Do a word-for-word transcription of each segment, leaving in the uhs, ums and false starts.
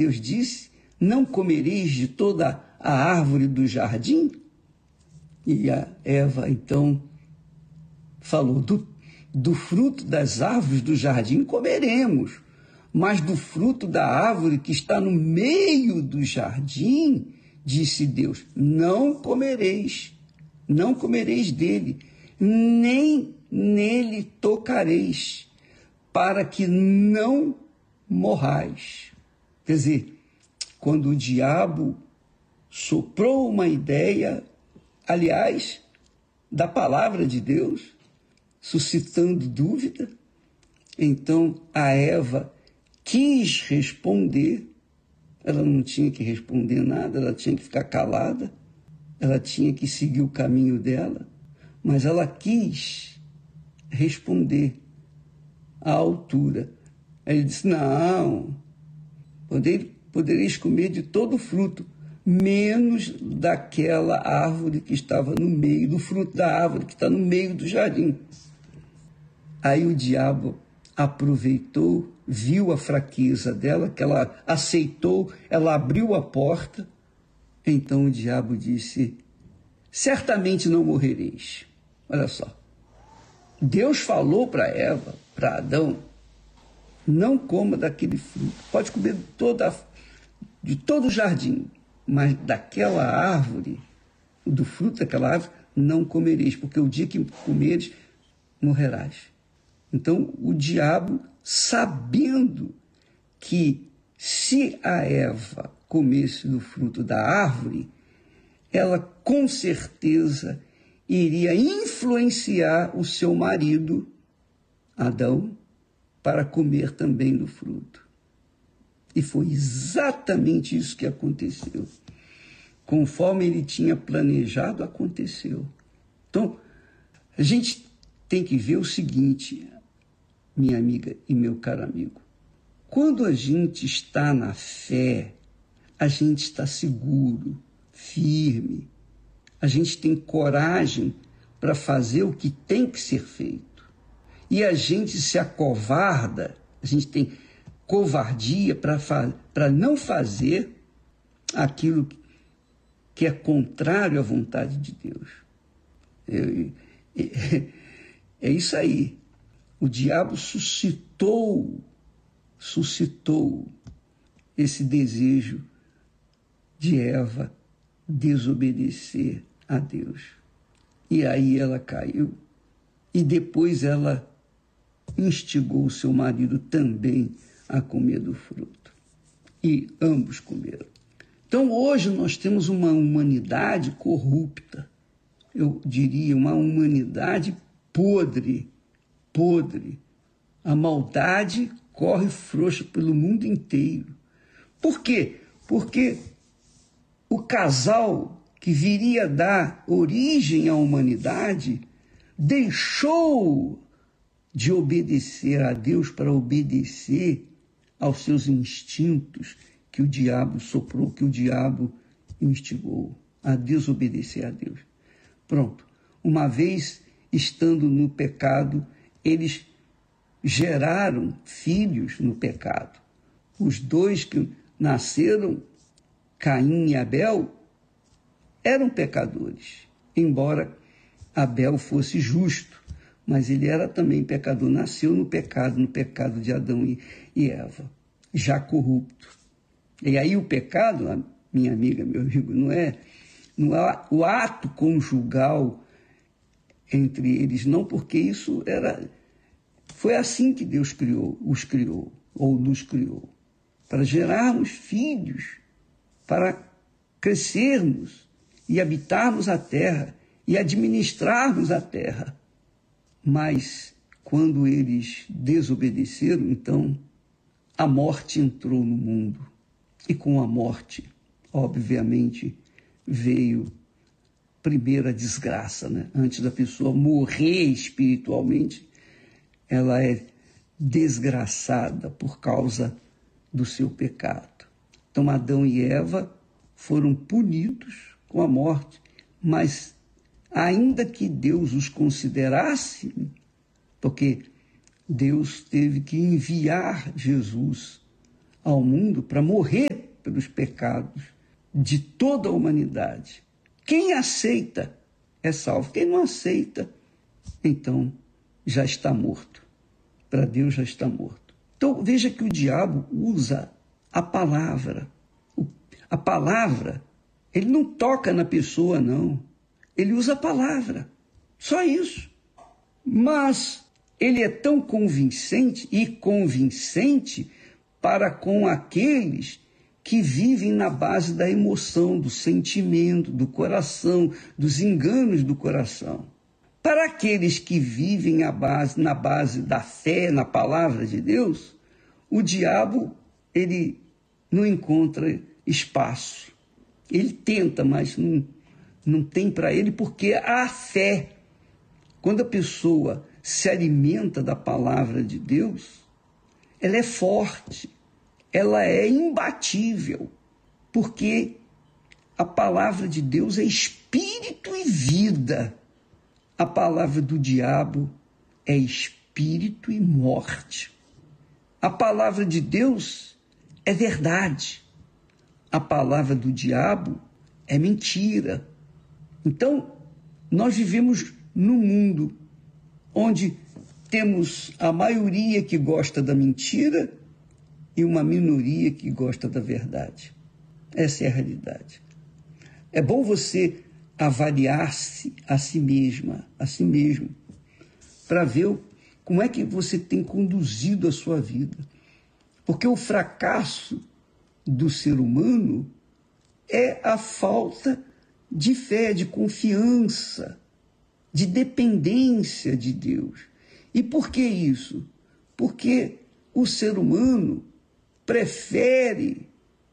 Deus disse: não comereis de toda a árvore do jardim? E a Eva, então, falou: do, do fruto das árvores do jardim comeremos, mas do fruto da árvore que está no meio do jardim, disse Deus, não comereis, não comereis dele, nem nele tocareis, para que não morrais. Quer dizer, quando o diabo soprou uma ideia, aliás, da palavra de Deus, suscitando dúvida, então a Eva quis responder. Ela não tinha que responder nada, ela tinha que ficar calada, ela tinha que seguir o caminho dela, mas ela quis responder à altura. Ele disse: não, podereis comer de todo o fruto, menos daquela árvore que estava no meio, do fruto da árvore que está no meio do jardim. Aí o diabo aproveitou, viu a fraqueza dela, que ela aceitou, ela abriu a porta. Então o diabo disse: certamente não morrereis. Olha só, Deus falou para Eva, para Adão, não coma daquele fruto, pode comer de, toda, de todo o jardim, mas daquela árvore, do fruto daquela árvore, não comereis, porque o dia que comeres, morrerás. Então o diabo, sabendo que se a Eva comesse do fruto da árvore, ela com certeza iria influenciar o seu marido, Adão, para comer também do fruto. E foi exatamente isso que aconteceu. Conforme ele tinha planejado, aconteceu. Então, a gente tem que ver o seguinte, minha amiga e meu caro amigo. Quando a gente está na fé, a gente está seguro, firme, a gente tem coragem para fazer o que tem que ser feito. E a gente se acovarda, a gente tem covardia para fa- para não fazer aquilo que é contrário à vontade de Deus. É, é, é isso aí. O diabo suscitou, suscitou esse desejo de Eva desobedecer a Deus. E aí ela caiu. E depois ela instigou o seu marido também a comer do fruto. E ambos comeram. Então hoje nós temos uma humanidade corrupta. Eu diria uma humanidade podre, podre. A maldade corre frouxa pelo mundo inteiro. Por quê? Porque o casal que viria dar origem à humanidade deixou de obedecer a Deus para obedecer aos seus instintos que o diabo soprou, que o diabo instigou, a desobedecer a Deus. Pronto. Uma vez estando no pecado, eles geraram filhos no pecado. Os dois que nasceram, Caim e Abel, eram pecadores, embora Abel fosse justo, mas ele era também pecador, nasceu no pecado, no pecado de Adão e, e Eva, já corrupto. E aí o pecado, minha amiga, meu amigo, não é, não é o ato conjugal entre eles, não, porque isso era, foi assim que Deus criou, os criou, ou nos criou, para gerarmos filhos, para crescermos e habitarmos a terra e administrarmos a terra. Mas quando eles desobedeceram, então a morte entrou no mundo. E com a morte, obviamente, veio primeiro a desgraça, né? Antes da pessoa morrer espiritualmente, ela é desgraçada por causa do seu pecado. Então Adão e Eva foram punidos com a morte, mas ainda que Deus os considerasse, porque Deus teve que enviar Jesus ao mundo para morrer pelos pecados de toda a humanidade. Quem aceita é salvo. Quem não aceita, então já está morto. Para Deus já está morto. Então veja que o diabo usa a palavra. A palavra, ele não toca na pessoa, não. Ele usa a palavra. Só isso. Mas ele é tão convincente e convincente para com aqueles que vivem na base da emoção, do sentimento, do coração, dos enganos do coração. Para aqueles que vivem a base, na base da fé, na palavra de Deus, o diabo, ele não encontra espaço. Ele tenta, mas não, não tem para ele, porque a fé, quando a pessoa se alimenta da palavra de Deus, ela é forte, ela é imbatível, porque a palavra de Deus é espírito e vida. A palavra do diabo é espírito e morte. A palavra de Deus é verdade. A palavra do diabo é mentira. Então, nós vivemos num mundo onde temos a maioria que gosta da mentira e uma minoria que gosta da verdade. Essa é a realidade. É bom você avaliar-se a si mesma, a si mesmo, para ver como é que você tem conduzido a sua vida. Porque o fracasso do ser humano é a falta de fé, de confiança, de dependência de Deus. E por que isso? Porque o ser humano prefere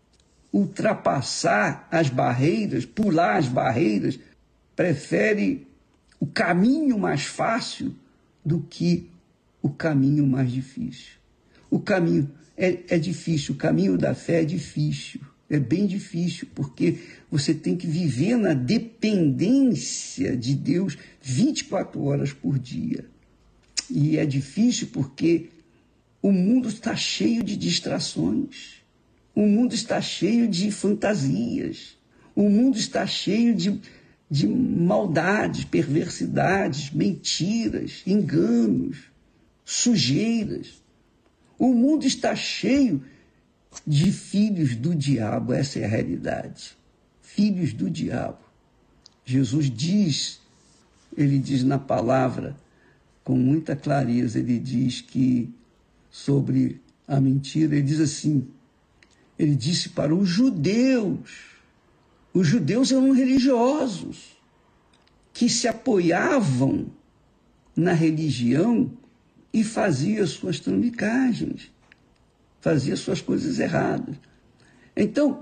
ultrapassar as barreiras, pular as barreiras, prefere o caminho mais fácil do que o caminho mais difícil. O caminho é, é difícil, o caminho da fé é difícil, é bem difícil, porque você tem que viver na dependência de Deus vinte e quatro horas por dia. E é difícil porque o mundo está cheio de distrações, o mundo está cheio de fantasias, o mundo está cheio de, de maldades, perversidades, mentiras, enganos, sujeiras. O mundo está cheio de filhos do diabo, essa é a realidade. Filhos do diabo. Jesus diz, ele diz na palavra, com muita clareza, ele diz que sobre a mentira, ele diz assim, ele disse para os judeus, os judeus eram religiosos, que se apoiavam na religião e faziam suas trambicagens, faziam suas coisas erradas. Então,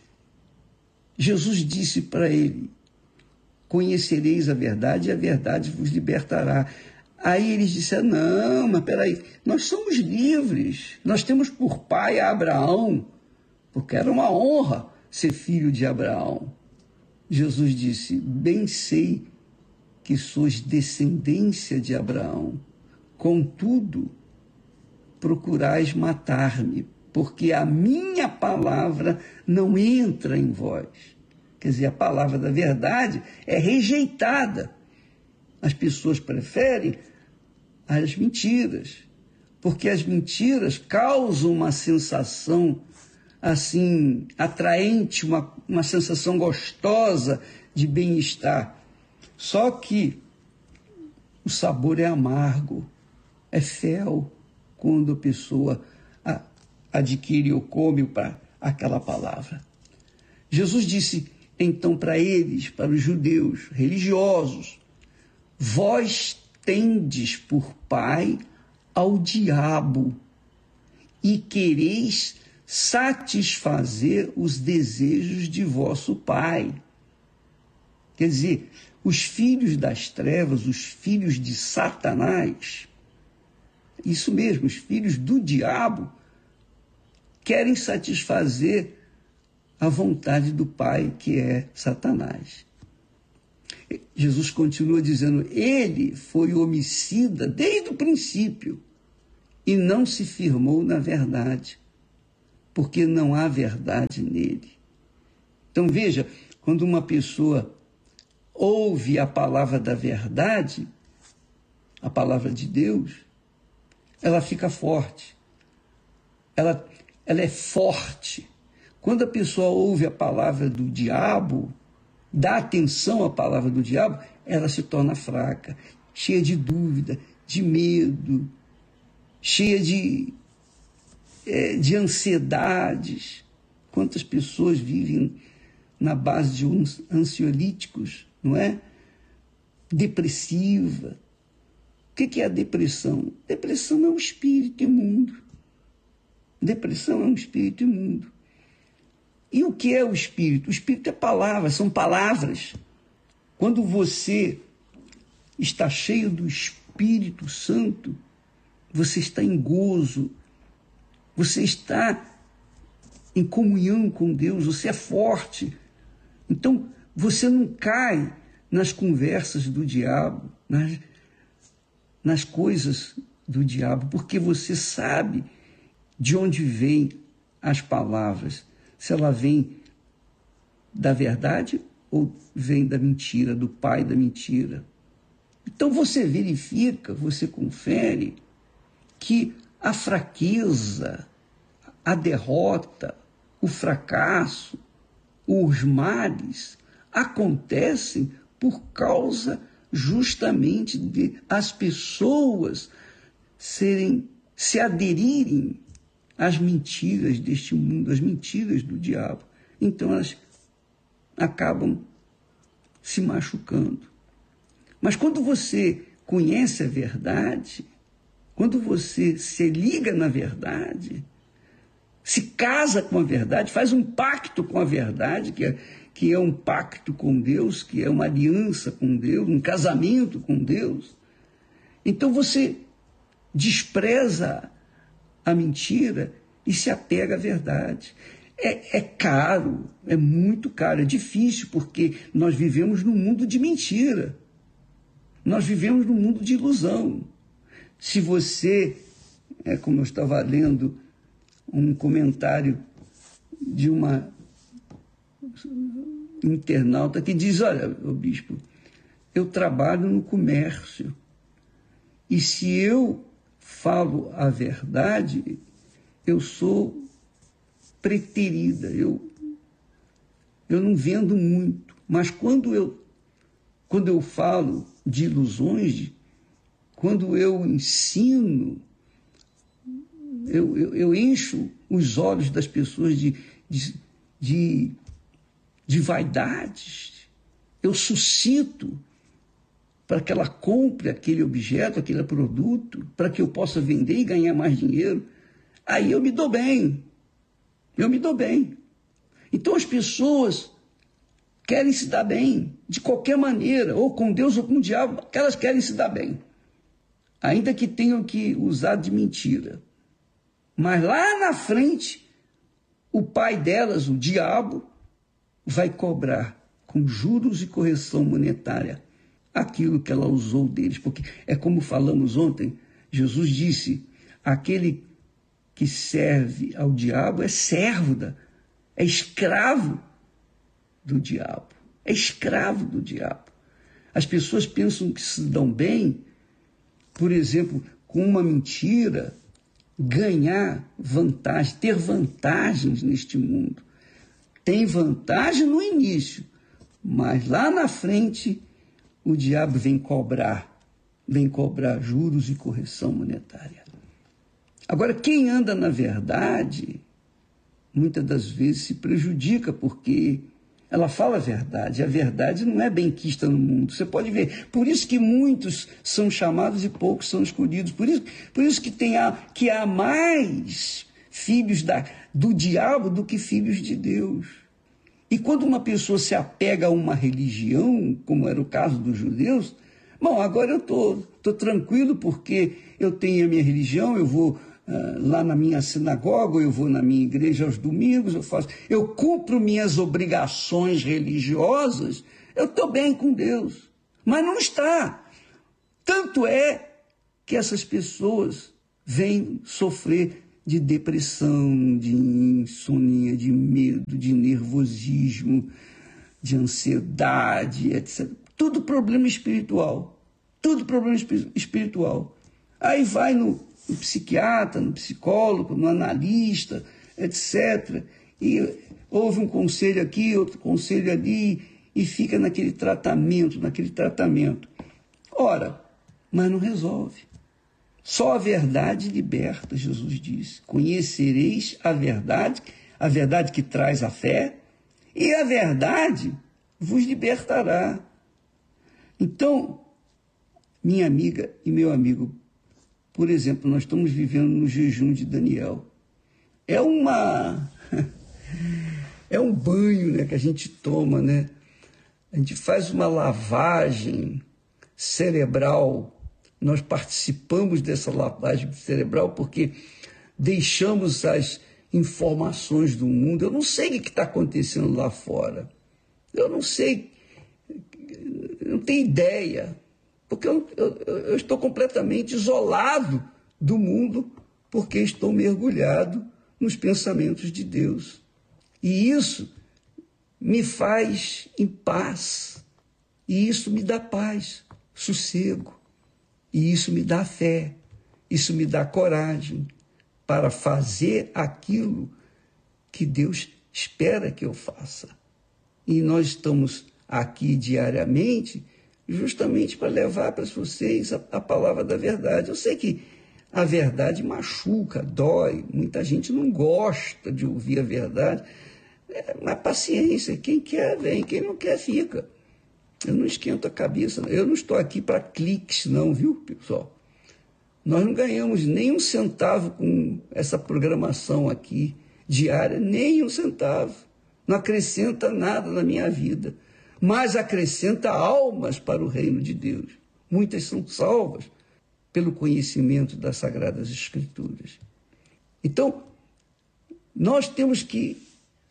Jesus disse para ele, conhecereis a verdade e a verdade vos libertará. Aí eles disseram, não, mas peraí, nós somos livres, nós temos por pai a Abraão, porque era uma honra ser filho de Abraão. Jesus disse, bem sei que sois descendência de Abraão, contudo, procurais matar-me, porque a minha palavra não entra em vós. Quer dizer, a palavra da verdade é rejeitada. As pessoas preferem as mentiras, porque as mentiras causam uma sensação assim atraente, uma, uma sensação gostosa de bem-estar. Só que o sabor é amargo, é fel, quando a pessoa a, adquire ou come para aquela palavra. Jesus disse então para eles, para os judeus religiosos, vós tendes por pai ao diabo e quereis satisfazer os desejos de vosso pai. Quer dizer, os filhos das trevas, os filhos de Satanás, isso mesmo, os filhos do diabo, querem satisfazer a vontade do pai, que é Satanás. Jesus continua dizendo, ele foi homicida desde o princípio e não se firmou na verdade, porque não há verdade nele. Então veja, quando uma pessoa ouve a palavra da verdade, a palavra de Deus, ela fica forte. Ela, ela é forte. Quando a pessoa ouve a palavra do diabo, dá atenção à palavra do diabo, ela se torna fraca, cheia de dúvida, de medo, cheia de, é, de ansiedades. Quantas pessoas vivem na base de uns ansiolíticos, não é? Depressiva. O que é a depressão? Depressão é um espírito imundo. Depressão é um espírito imundo. E o que é o espírito? O espírito é palavra, são palavras. Quando você está cheio do Espírito Santo, você está em gozo, você está em comunhão com Deus, você é forte. Então, você não cai nas conversas do diabo, nas, nas coisas do diabo, porque você sabe de onde vêm as palavras. Se ela vem da verdade ou vem da mentira, do pai da mentira. Então você verifica, você confere que a fraqueza, a derrota, o fracasso, os males acontecem por causa justamente de as pessoas serem, se aderirem às mentiras deste mundo, às mentiras do diabo. Então elas acabam se machucando. Mas quando você conhece a verdade, quando você se liga na verdade, se casa com a verdade, faz um pacto com a verdade, que é, que é um pacto com Deus, que é uma aliança com Deus, um casamento com Deus, então você despreza a mentira e se apega à verdade. É, é caro, é muito caro, é difícil, porque nós vivemos num mundo de mentira. Nós vivemos num mundo de ilusão. Se você, é como eu estava lendo um comentário de uma internauta que diz, olha, ô bispo, eu trabalho no comércio e se eu falo a verdade, eu sou preterida, eu, eu não vendo muito, mas quando eu, quando eu falo de ilusões, quando eu ensino, eu, eu, eu encho os olhos das pessoas de, de, de, de vaidades, eu suscito para que ela compre aquele objeto, aquele produto, para que eu possa vender e ganhar mais dinheiro, aí eu me dou bem, eu me dou bem. Então as pessoas querem se dar bem, de qualquer maneira, ou com Deus ou com o diabo, que elas querem se dar bem, ainda que tenham que usar de mentira. Mas lá na frente, o pai delas, o diabo, vai cobrar com juros e correção monetária aquilo que ela usou deles. Porque é como falamos ontem, Jesus disse, aquele que serve ao diabo é servo, da, é escravo do diabo. É escravo do diabo. As pessoas pensam que se dão bem, por exemplo, com uma mentira, ganhar vantagem, ter vantagens neste mundo. Tem vantagem no início, mas lá na frente o diabo vem cobrar, vem cobrar juros e correção monetária. Agora, quem anda na verdade, muitas das vezes se prejudica, porque ela fala a verdade. A verdade não é benquista no mundo. Você pode ver. Por isso que muitos são chamados e poucos são escolhidos. Por isso, por isso que, tem a, que há mais filhos da, do diabo do que filhos de Deus. E quando uma pessoa se apega a uma religião, como era o caso dos judeus, bom, agora eu estou tô, tô tranquilo porque eu tenho a minha religião, eu vou uh, lá na minha sinagoga, eu vou na minha igreja aos domingos, eu faço, eu cumpro minhas obrigações religiosas, eu estou bem com Deus. Mas não está. Tanto é que essas pessoas vêm sofrer de depressão, de insônia, de medo, de nervosismo, de ansiedade, etcétera. Tudo problema espiritual. Tudo problema espiritual. Aí vai no, no psiquiatra, no psicólogo, no analista, etcétera. E houve um conselho aqui, outro conselho ali, e fica naquele tratamento, naquele tratamento. Ora, mas não resolve. Só a verdade liberta, Jesus disse. Conhecereis a verdade, a verdade que traz a fé, e a verdade vos libertará. Então, minha amiga e meu amigo, por exemplo, nós estamos vivendo no jejum de Daniel. É uma... é um banho, né, que a gente toma, né? A gente faz uma lavagem cerebral. Nós participamos dessa lavagem cerebral porque deixamos as informações do mundo. Eu não sei o que está acontecendo lá fora. Eu não sei, eu não tenho ideia, porque eu, eu, eu estou completamente isolado do mundo, porque estou mergulhado nos pensamentos de Deus. E isso me faz em paz, e isso me dá paz, sossego, e isso me dá fé, isso me dá coragem para fazer aquilo que Deus espera que eu faça. E nós estamos aqui diariamente justamente para levar para vocês a, a palavra da verdade. Eu sei que a verdade machuca, dói, muita gente não gosta de ouvir a verdade, é, mas paciência, quem quer vem, quem não quer fica. Eu não esquento a cabeça, eu não estou aqui para cliques não, viu, pessoal? Nós não ganhamos nem um centavo com essa programação aqui diária, nem um centavo. Não acrescenta nada na minha vida, mas acrescenta almas para o reino de Deus. Muitas são salvas pelo conhecimento das Sagradas Escrituras. Então, nós temos que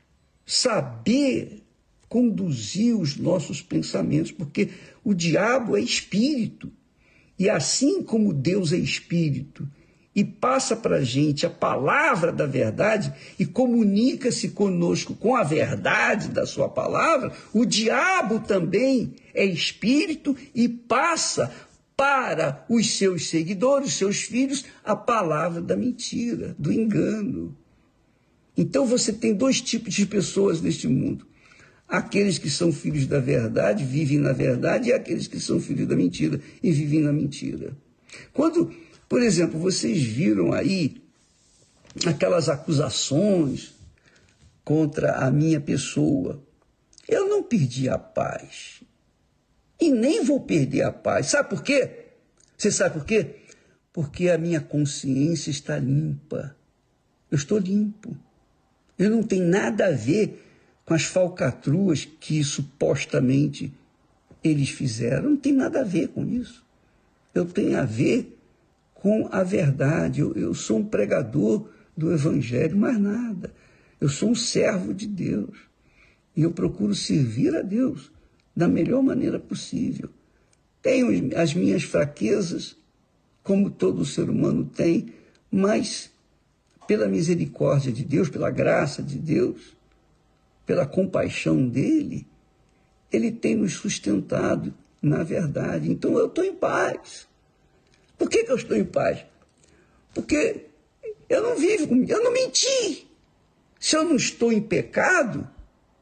saber conduzir os nossos pensamentos, porque o diabo é espírito. E assim como Deus é espírito e passa para a gente a palavra da verdade e comunica-se conosco com a verdade da sua palavra, o diabo também é espírito e passa para os seus seguidores, seus filhos, a palavra da mentira, do engano. Então você tem dois tipos de pessoas neste mundo. Aqueles que são filhos da verdade, vivem na verdade, e aqueles que são filhos da mentira e vivem na mentira. Quando, por exemplo, vocês viram aí aquelas acusações contra a minha pessoa, eu não perdi a paz. E nem vou perder a paz. Sabe por quê? Você sabe por quê? Porque a minha consciência está limpa. Eu estou limpo. Eu não tenho nada a ver com as falcatruas que supostamente eles fizeram. Não tem nada a ver com isso. Eu tenho a ver com a verdade. Eu, eu sou um pregador do Evangelho, mais nada. Eu sou um servo de Deus. E eu procuro servir a Deus da melhor maneira possível. Tenho as minhas fraquezas, como todo ser humano tem, mas pela misericórdia de Deus, pela graça de Deus, pela compaixão dele, ele tem nos sustentado na verdade. Então eu estou em paz. Por que que eu estou em paz? Porque eu não vivo, eu não menti. Se eu não estou em pecado,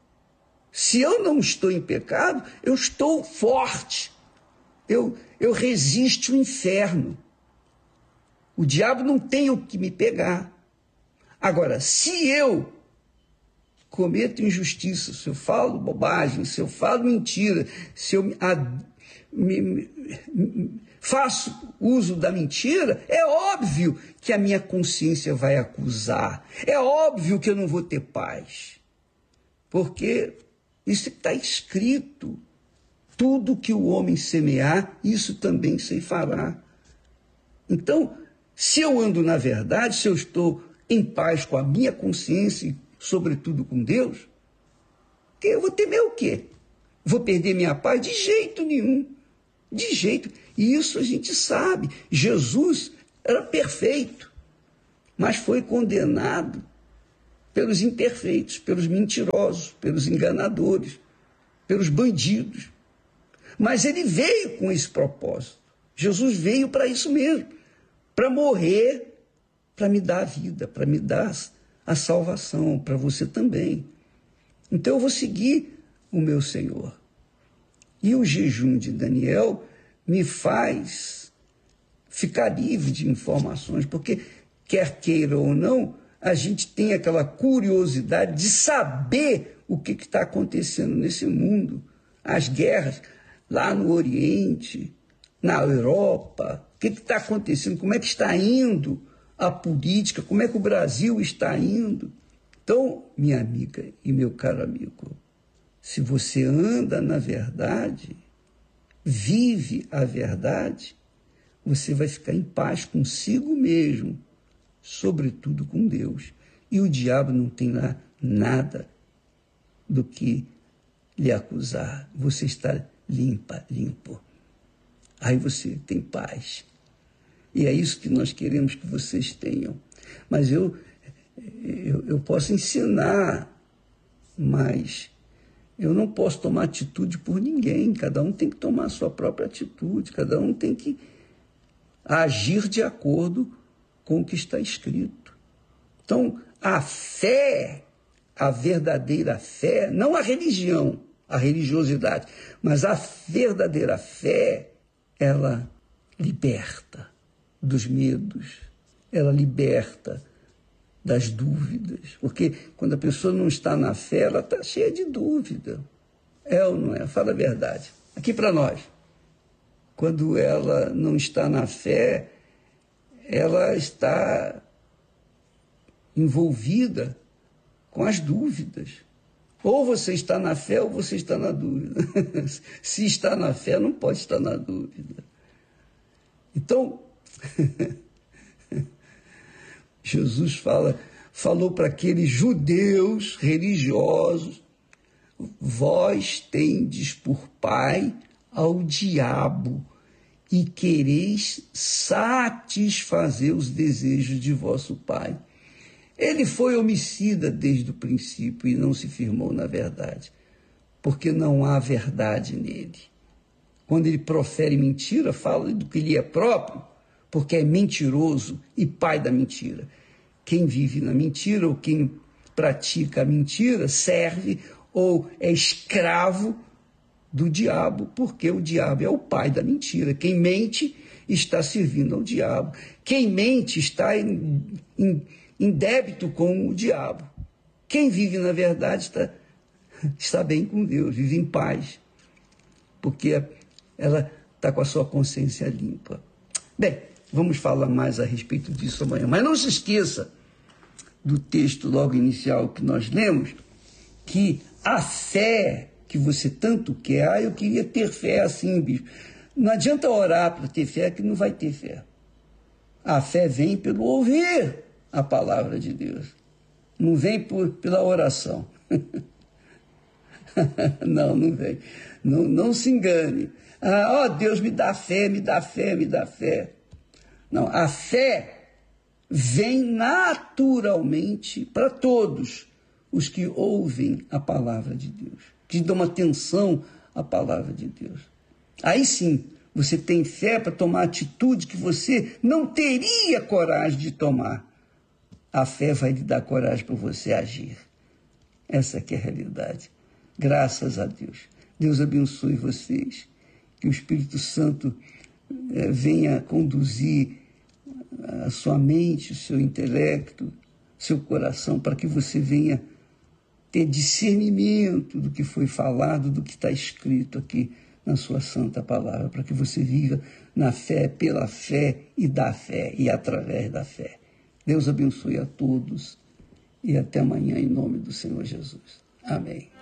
se eu não estou em pecado, eu estou forte. Eu, eu resisto ao inferno. O diabo não tem o que me pegar. Agora, se eu cometo injustiça, se eu falo bobagem, se eu falo mentira, se eu a, me, me, faço uso da mentira, é óbvio que a minha consciência vai acusar. É óbvio que eu não vou ter paz. Porque isso está escrito. Tudo que o homem semear, isso também se fará. Então, se eu ando na verdade, se eu estou em paz com a minha consciência, sobretudo com Deus, eu vou temer o quê? Vou perder minha paz? De jeito nenhum. De jeito. E isso a gente sabe. Jesus era perfeito. mas foi condenado pelos imperfeitos, pelos mentirosos, pelos enganadores, pelos bandidos. Mas ele veio com esse propósito. Jesus veio para isso mesmo, para morrer, para me dar a vida, para me dar a salvação, para você também. Então eu vou seguir o meu Senhor. E o jejum de Daniel me faz ficar livre de informações, porque, quer queira ou não, a gente tem aquela curiosidade de saber o que está acontecendo nesse mundo. As guerras lá no Oriente, na Europa, o que está acontecendo, como é que está indo a política, como é que o Brasil está indo. Então, minha amiga e meu caro amigo, se você anda na verdade, vive a verdade, você vai ficar em paz consigo mesmo, sobretudo com Deus. E o diabo não tem lá nada do que lhe acusar. Você está limpa, limpo. Aí você tem paz. E é isso que nós queremos que vocês tenham. Mas eu, eu, eu posso ensinar, mas eu não posso tomar atitude por ninguém. Cada um tem que tomar a sua própria atitude. Cada um tem que agir de acordo com o que está escrito. Então, a fé, a verdadeira fé, não a religião, a religiosidade, mas a verdadeira fé, ela liberta dos medos, ela liberta das dúvidas, porque quando a pessoa não está na fé, ela está cheia de dúvida. É ou não é? Fala a verdade. Aqui para nós, quando ela não está na fé, ela está envolvida com as dúvidas. Ou você está na fé ou você está na dúvida. Se está na fé, não pode estar na dúvida. Então, Jesus fala, falou para aqueles judeus religiosos: vós tendes por pai ao diabo e quereis satisfazer os desejos de vosso pai. Ele foi homicida desde o princípio e não se firmou na verdade, porque não há verdade nele. Quando ele profere mentira, fala do que lhe é próprio, porque é mentiroso e pai da mentira. Quem vive na mentira ou quem pratica a mentira serve ou é escravo do diabo, porque o diabo é o pai da mentira. Quem mente está servindo ao diabo. Quem mente está em, em, em débito com o diabo. Quem vive na verdade está, está bem com Deus, vive em paz, porque ela está com a sua consciência limpa. Bem, vamos falar mais a respeito disso amanhã. Mas não se esqueça do texto logo inicial que nós lemos, que a fé que você tanto quer, ah, eu queria ter fé assim, bispo. Não adianta orar para ter fé, que não vai ter fé. A fé vem pelo ouvir a palavra de Deus. Não vem por, pela oração. Não, não vem. Não, não se engane. Ah, ó, Deus, me dá fé, me dá fé, me dá fé. Não, a fé vem naturalmente para todos os que ouvem a palavra de Deus, que dão atenção à palavra de Deus. Aí sim, você tem fé para tomar atitude que você não teria coragem de tomar. A fé vai lhe dar coragem para você agir. Essa que é a realidade. Graças a Deus. Deus abençoe vocês. Que o Espírito Santo eh, venha conduzir a sua mente, o seu intelecto, seu coração, para que você venha ter discernimento do que foi falado, do que está escrito aqui na sua santa palavra, para que você viva na fé, pela fé e da fé e através da fé. Deus abençoe a todos e até amanhã em nome do Senhor Jesus. Amém.